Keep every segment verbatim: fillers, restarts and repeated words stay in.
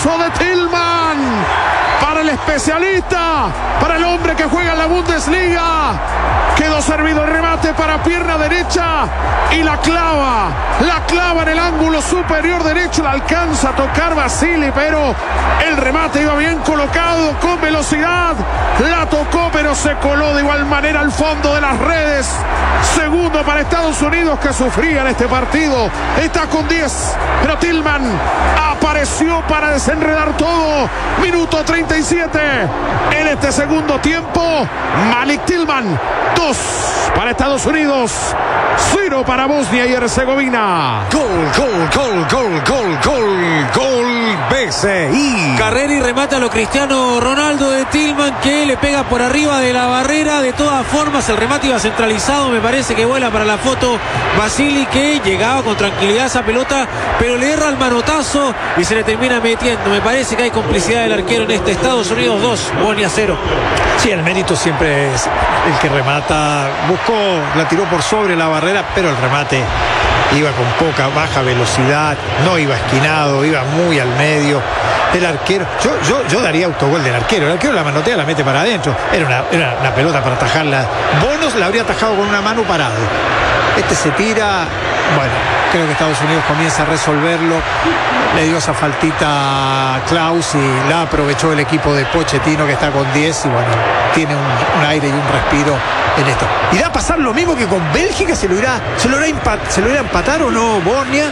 golazo de Tillman. Para el especialista, para el hombre que juega en la Bundesliga. Quedó servido el remate para pierna derecha y la clava, la clava en el ángulo superior derecho, la alcanza a tocar Vasili, pero el remate iba bien colocado, con velocidad, la tocó pero se coló de igual manera al fondo de las redes. Segundo para Estados Unidos, que sufría en este partido, está con diez, pero Tillman apareció para desenredar todo. Minuto treinta y siete en este segundo tiempo. Malik Tillman, dos para Estados Unidos, cero para Bosnia y Herzegovina. Gol, gol, gol, gol, gol, gol, gol, B C I. Carrera y remata a lo Cristiano Ronaldo de Tillman, que le pega por arriba de la barrera. De todas formas, el remate iba centralizado, me parece que vuela para la foto Vasili, que llegaba con tranquilidad a esa pelota, pero le erra el manotazo y se le termina metiendo. Me parece que hay complicidad del arquero en este. Estados Unidos dos, Bosnia cero. Sí, el mérito siempre es el que remata. Buscó, la tiró por sobre la barrera, pero el remate iba con poca, baja velocidad, no iba esquinado, iba muy al medio. El arquero, yo, yo, yo daría autogol del arquero. El arquero la manotea, la mete para adentro. Era una, era una pelota para atajarla. Bonos la habría atajado con una mano parado. Este se tira. Bueno, creo que Estados Unidos comienza a resolverlo. Le dio esa faltita a Klaus y la aprovechó el equipo de Pochettino, que está con diez, y bueno, tiene un, un aire y un respiro en esto. ¿Irá a pasar lo mismo que con Bélgica? ¿Se lo irá, se lo irá, empat, se lo irá a empatar o no Bosnia?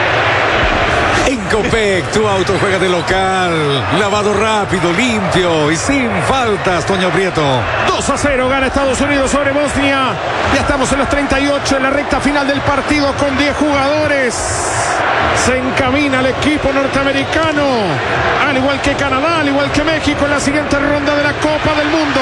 En Copec, tu auto juega de local. Lavado rápido, limpio y sin faltas, Toño Prieto. dos a cero gana Estados Unidos sobre Bosnia. Ya estamos en los treinta y ocho, en la recta final del partido, con diez jugadores. Se encamina el equipo norteamericano, al igual que Canadá, al igual que México, en la siguiente ronda de la Copa del Mundo.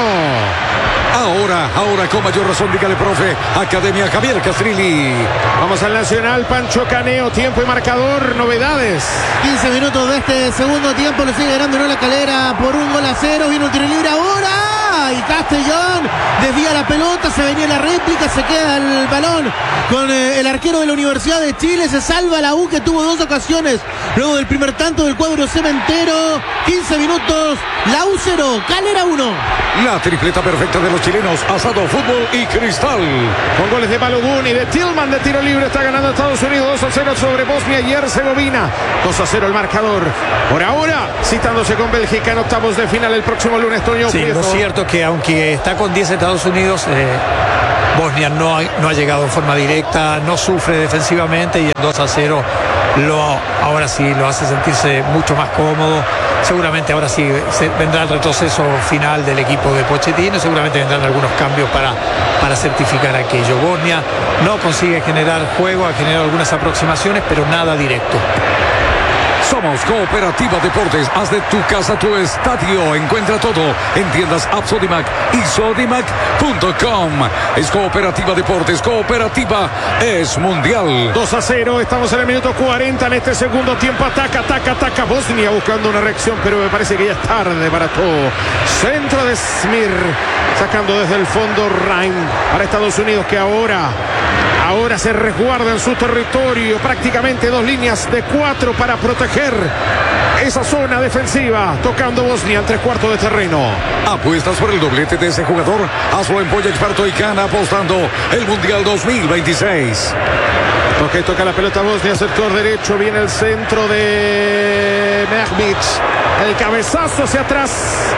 Ahora, ahora con mayor razón, dígale, profe. Academia Javier Castrilli. Vamos al Nacional, Pancho Caneo, tiempo y marcador, novedades. quince minutos de este segundo tiempo, le sigue ganando en la Calera por un gol a cero. Viene un tiro libre ahora. Y Castellón desvía la pelota, se venía la réplica, se queda el balón con eh, el arquero de la Universidad de Chile. Se salva la U, que tuvo dos ocasiones luego del primer tanto del cuadro cementero. quince minutos, la U cero, Calera uno. La tripleta perfecta de los chilenos, Asado, Fútbol y Cristal. Con goles de Balogun y de Tillman de tiro libre, está ganando Estados Unidos dos a cero sobre Bosnia y Herzegovina. dos a cero el marcador. Por ahora, citándose con Bélgica en octavos de final el próximo lunes, Toño. Sí, lo cierto es que aunque está con diez Estados Unidos, eh, Bosnia no ha, no ha llegado en forma directa, no sufre defensivamente, y el dos a cero lo, ahora sí lo hace sentirse mucho más cómodo. Seguramente ahora sí se, vendrá el retroceso final del equipo de Pochettino, seguramente vendrán algunos cambios para, para certificar aquello. Bosnia no consigue generar juego, ha generado algunas aproximaciones, pero nada directo. Somos Cooperativa Deportes. Haz de tu casa tu estadio. Encuentra todo en tiendas App Sodimac y sodimac punto com. Es Cooperativa Deportes. Cooperativa es mundial. dos a cero. Estamos en el minuto cuarenta en este segundo tiempo. Ataca, ataca, ataca Bosnia buscando una reacción, pero me parece que ya es tarde para todo. Centro de Smir, sacando desde el fondo Rhein para Estados Unidos, que ahora... Ahora se resguarda en su territorio, prácticamente dos líneas de cuatro para proteger esa zona defensiva, tocando Bosnia en tres cuartos de terreno. ¿Apuestas por el doblete de ese jugador? Hazlo en Polla Experto y Cana, apostando el Mundial dos mil veintiséis. Ok, toca la pelota Bosnia, sector derecho, viene el centro de Mehmic, el cabezazo hacia atrás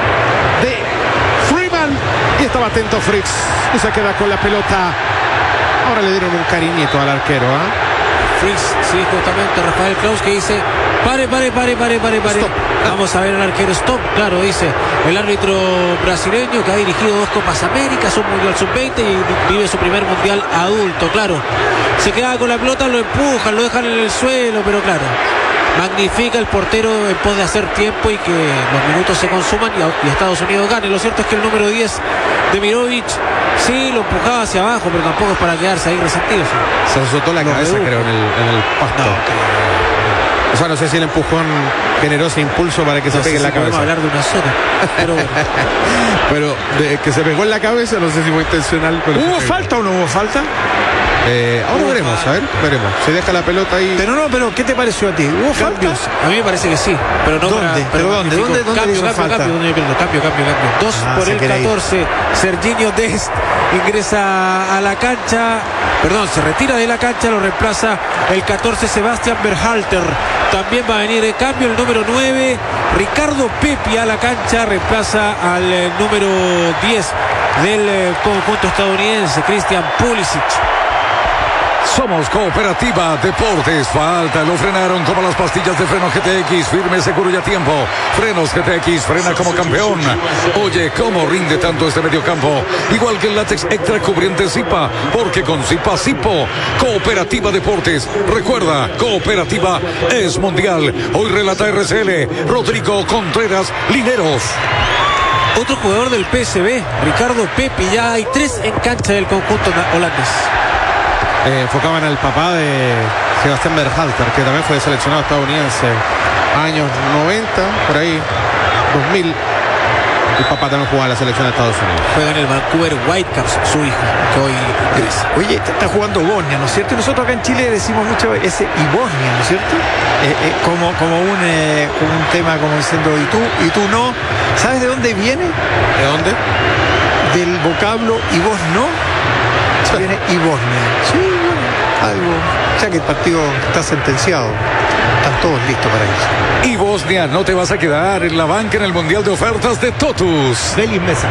de Freeman, y estaba atento Fritz, y se queda con la pelota. Ahora le dieron un cariñito al arquero, ¿ah? ¿eh? Fritz, sí, justamente Rafael Klaus, que dice: pare, pare, pare, pare, pare, pare. Stop. Vamos a ver al arquero, stop, claro, dice el árbitro brasileño, que ha dirigido dos Copas Américas, un Mundial sub veinte y vive su primer Mundial adulto, claro. Se queda con la pelota, lo empujan, lo dejan en el suelo, pero claro, magnifica el portero en pos de hacer tiempo y que los minutos se consuman y, y Estados Unidos gane. Lo cierto es que el número diez de Mirovic sí lo empujaba hacia abajo, pero tampoco es para quedarse ahí resentido. ¿Sí? Se azotó la Lo cabeza, redujo. creo, en el, en el pasto. No, o sea, no sé si el empujón generó ese impulso para que se no pegue sé en la si podemos cabeza. hablar de una zona, pero bueno. Pero de que se pegó en la cabeza, no sé si fue intencional. Pero ¿Hubo se pegó. falta o no hubo falta? Eh, ahora veremos, a ver, veremos. Se deja la pelota ahí. Pero no, pero ¿qué te pareció a ti? ¿Hubo Cambios. falta? A mí me parece que sí. Pero no ¿Dónde? para- ¿Pero dónde? magnifico. ¿Dónde- dónde Cambio, digo cambio, falta? cambio, ¿dónde digo cambio, cambio, cambio. Dos Ah, por se el quiere ir. catorce. Serginho Dest ingresa a la cancha. Perdón, se retira de la cancha, lo reemplaza el catorce Sebastián Berhalter. También va a venir de cambio el número nueve, Ricardo Pepi a la cancha, reemplaza al eh, número diez del eh, conjunto estadounidense, Christian Pulisic. Somos Cooperativa Deportes. Falta, lo frenaron como las pastillas de freno G T X. Firme, seguro y a tiempo. Frenos G T X, frena como campeón. Oye, ¿cómo rinde tanto este mediocampo? Igual que el látex extra cubriente Zipa, porque con Zipa Zipo. Cooperativa Deportes. Recuerda, Cooperativa es mundial. Hoy relata R C L, Rodrigo Contreras Lineros. Otro jugador del P S V, Ricardo Pepi, ya hay tres en cancha del conjunto holandés. Eh, enfocaban al papá de Sebastián Berhalter, que también fue seleccionado estadounidense. Años noventa, por ahí, dos mil. El papá también jugaba en la selección de Estados Unidos. Juega en el Vancouver Whitecaps, su hijo, que hoy ingresa. Oye, está jugando Bosnia, ¿no es cierto? Y nosotros acá en Chile decimos mucho ese y Bosnia, ¿no es cierto? Eh, eh, como, como, un, eh, como un tema como diciendo y tú, y tú no. ¿Sabes de dónde viene? ¿De dónde? Del vocablo y vos no. Viene y Bosnia. Sí, bueno, algo. Ya que el partido está sentenciado. Están todos listos para irse. Y Bosnia, no te vas a quedar en la banca en el Mundial de Ofertas de Totus. Feliz Mesa.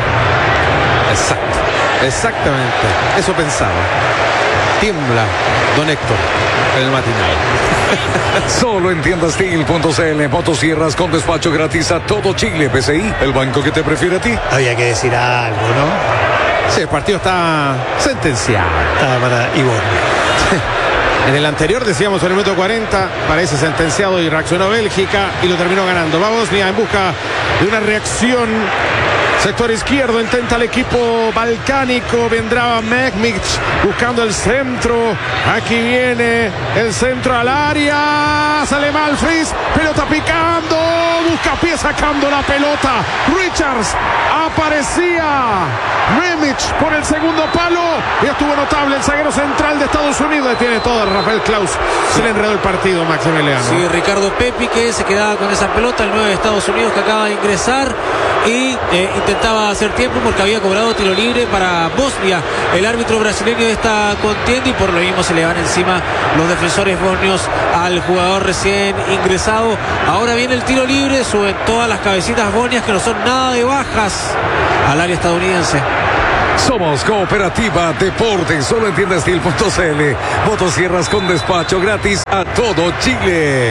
Exacto, exactamente. Eso pensaba. Tiembla Don Héctor en el matinal. Solo en tiendas Steel punto c l. Motosierras con despacho gratis a todo Chile. P C I, el banco que te prefiere a ti. Había que decir algo, ¿no? Sí, el partido está sentenciado. Estaba para y Bosnia. En el anterior decíamos en el minuto cuarenta, parece sentenciado y reaccionó Bélgica y lo terminó ganando. Va Bosnia en busca de una reacción. Sector izquierdo intenta el equipo balcánico. Vendrá Mehmic buscando el centro. Aquí viene el centro al área. Sale mal Fries. Pelota picando. Busca pie sacando la pelota. Richards aparecía. Mehmic por el segundo palo. Y estuvo notable el zaguero central de Estados Unidos. Detiene todo Rafael Klaus. Se le enredó el partido, Maximiliano. Sí, Ricardo Pepi, que se quedaba con esa pelota, el nueve de Estados Unidos, que acaba de ingresar y eh, intentaba hacer tiempo porque había cobrado tiro libre para Bosnia, el árbitro brasileño de esta contienda, y por lo mismo se le van encima los defensores bosnios al jugador recién ingresado. Ahora viene el tiro libre, suben todas las cabecitas bosnias, que no son nada de bajas, al área estadounidense. Somos Cooperativa Deportes, solo en tiendas Steel punto c l. Motosierras con despacho gratis a todo Chile.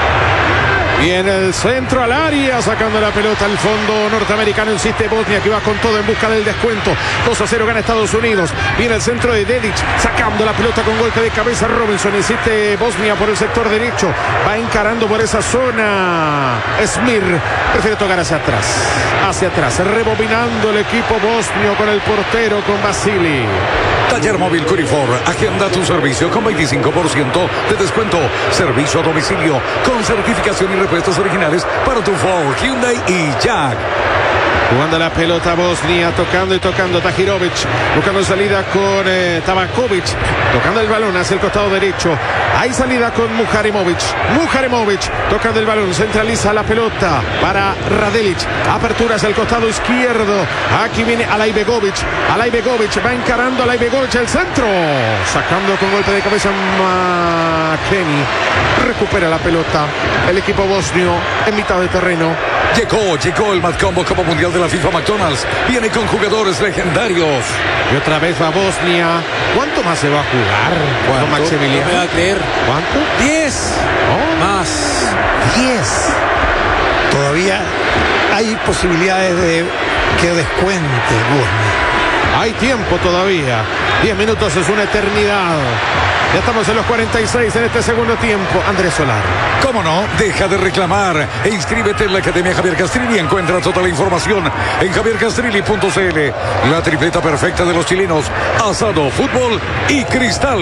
Y en el centro al área, sacando la pelota al fondo norteamericano, insiste Bosnia, que va con todo en busca del descuento. dos a cero gana Estados Unidos. Viene el centro de Dedic, sacando la pelota con golpe de cabeza Robinson. Insiste Bosnia por el sector derecho. Va encarando por esa zona. Smir prefiere tocar hacia atrás. Hacia atrás, rebobinando el equipo bosnio con el portero, con Vasili. Taller Móvil Curifor, agenda tu servicio con veinticinco por ciento de descuento. Servicio a domicilio con certificación y repuestos originales para tu Ford, Hyundai y Jack. Jugando la pelota Bosnia, tocando y tocando Tahirovic, buscando salida con eh, Tabakovic, tocando el balón hacia el costado derecho. Hay salida con Muharimovic. Muharimovic tocando el balón, centraliza la pelota para Radelic. Apertura hacia el costado izquierdo. Aquí viene Alaibegovic. Alaibegovic va encarando a Alaibegovic el centro. Sacando con golpe de cabeza McKennie. Recupera la pelota el equipo bosnio en mitad de terreno. Llegó, llegó el Mad Combo como mundial de la FIFA McDonald's. Viene con jugadores legendarios. Y otra vez va Bosnia. ¿Cuánto más se va a jugar? ¿Cuánto? Maximiliano. No me va a creer. ¿Cuánto? diez Oh. más. diez. Todavía hay posibilidades de que descuente Bosnia. Hay tiempo todavía. diez minutos es una eternidad. Ya estamos en los cuarenta y seis en este segundo tiempo. Andrés Solar. ¿Cómo no? Deja de reclamar e inscríbete en la Academia Javier Castrilli. Encuentra toda la información en javier castrilli punto c l. La tripleta perfecta de los chilenos: asado, fútbol y cristal.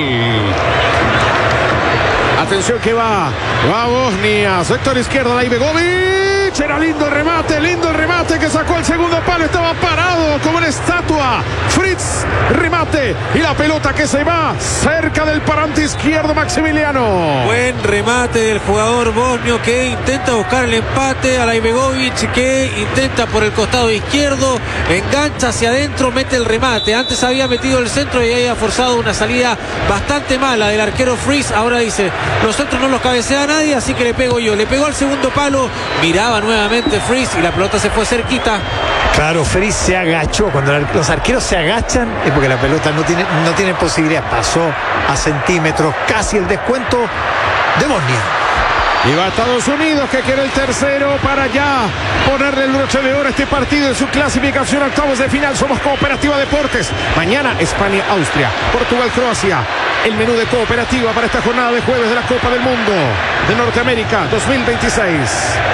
Atención que va. Va Bosnia. Sector izquierdo, Alaibegovic. noche. Era lindo el remate, lindo el remate que sacó el segundo palo. Estaba parado como una estatua. Fritz, remate. Y la pelota que se va cerca del parante izquierdo, Maximiliano. Buen remate del jugador bosnio que intenta buscar el empate. Alaibegovic que intenta por el costado izquierdo. Engancha hacia adentro, mete el remate. Antes había metido el centro y había forzado una salida bastante mala del arquero Fritz. Ahora dice, los centros no los cabecea nadie, así que le pego yo. Le pegó al segundo palo. Miraba nuevamente Fritz y la pelota se fue cerquita. Claro, Fritz se agachó. Cuando los arqueros se agachan es porque la pelota no tiene, no tiene posibilidad. Pasó a centímetros, casi el descuento de Bosnia. Y va a Estados Unidos, que quiere el tercero para ya ponerle el broche de oro a este partido en su clasificación a octavos de final. Somos Cooperativa Deportes. Mañana España, Austria, Portugal, Croacia. El menú de Cooperativa para esta jornada de jueves de la Copa del Mundo de Norteamérica dos mil veintiséis.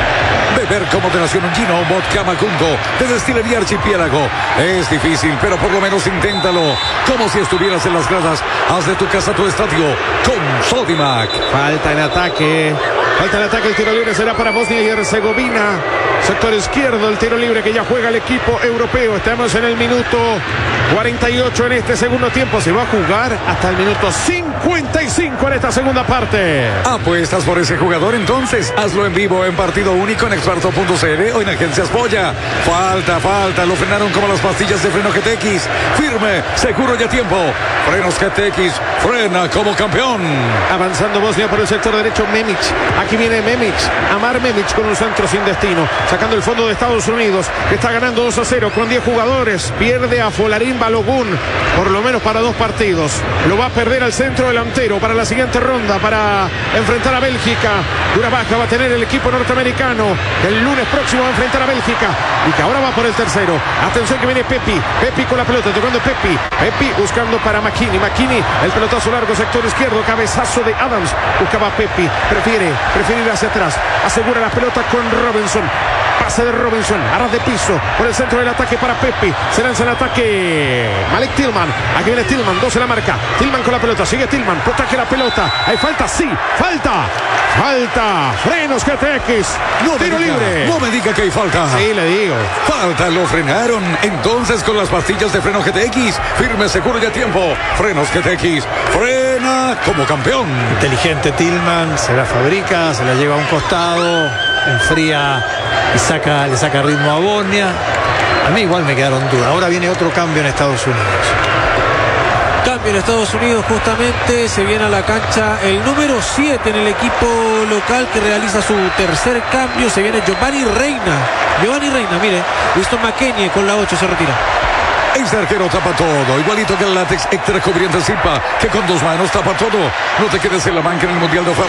Beber con moderación un gino, un vodka Macundo de Destilería Archipiélago. Es difícil, pero por lo menos inténtalo. Como si estuvieras en las gradas. Haz de tu casa tu estadio con Sodimac. Falta en ataque. Falta en ataque. El tiro libre será para Bosnia y Herzegovina. Sector izquierdo, el tiro libre que ya juega el equipo europeo. Estamos en el minuto cuarenta y ocho en este segundo tiempo. Se va a jugar hasta el minuto cincuenta y cinco en esta segunda parte. ¿Apuestas por ese jugador? Entonces hazlo en vivo en partido único en experto punto c l o en Agencias Boya. Falta, falta, lo frenaron como las pastillas de freno G T X. Firme, seguro y a tiempo. Frenos G T X, frena como campeón. Avanzando Bosnia por el sector derecho, Memic. Aquí viene Memic, Amar Memic con un centro sin destino. Sacando el fondo de Estados Unidos, que está ganando dos a cero con diez jugadores. Pierde a Folarín Balogun, por lo menos para dos partidos. Lo va a perder al centro delantero para la siguiente ronda, para enfrentar a Bélgica. Dura baja va a tener el equipo norteamericano. El lunes próximo va a enfrentar a Bélgica. Y que ahora va por el tercero. Atención que viene Pepi. Pepi con la pelota, tocando Pepi. Pepi buscando para McKinney. McKinney, el pelotazo largo, sector izquierdo. Cabezazo de Adams. Buscaba Pepi. Prefiere, prefiere ir hacia atrás. Asegura la pelota con Robinson. Pase de Robinson, aras de piso, por el centro del ataque para Pepi. Se lanza el ataque Malik Tillman. Aquí viene Tillman, dos en la marca. Tillman con la pelota, sigue Tillman, protege la pelota. Hay falta, sí, falta. Falta, frenos G T X. No tiro diga, libre. No me diga que hay falta. Sí, le digo. Falta, lo frenaron. Entonces con las pastillas de freno G T X, firme, seguro y a tiempo. Frenos G T X, frena como campeón. Inteligente Tillman, se la fabrica, se la lleva a un costado, enfría y saca, le saca ritmo a Bosnia. A mí igual me quedaron dudas. Ahora viene otro cambio en Estados Unidos. Cambio en Estados Unidos, justamente se viene a la cancha el número siete en el equipo local que realiza su tercer cambio. Se viene Giovanni Reina. Giovanni Reina, mire, Winston McKennie con la ocho se retira. Este arquero tapa todo, igualito que el látex extra cubriente Zipa, que con dos manos tapa todo. No te quedes en la banca en el Mundial de Ofertas.